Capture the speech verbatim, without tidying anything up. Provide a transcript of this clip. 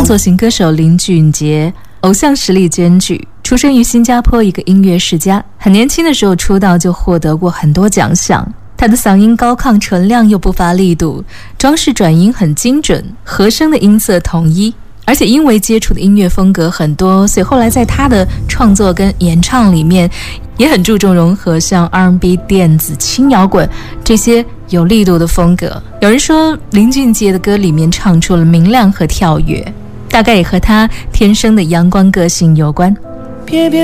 作型歌手林俊杰，偶像实力兼具，出生于新加坡一个音乐世家，很年轻的时候出道就获得过很多奖项。他的嗓音高亢纯亮又不乏力度，装饰转音很精准，和声的音色统一，而且因为接触的音乐风格很多，所以后来在他的创作跟演唱里面也很注重融合像 R and B、 电子、轻摇滚这些有力度的风格。有人说林俊杰的歌里面唱出了明亮和跳跃，大概也和他天生的阳光个性有关。